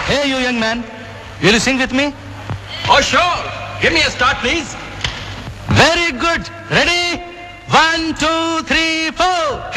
Hey, you young man. Will you sing with me? Oh, sure. Give me a start, please. Very good. Ready? 1, 2, 3.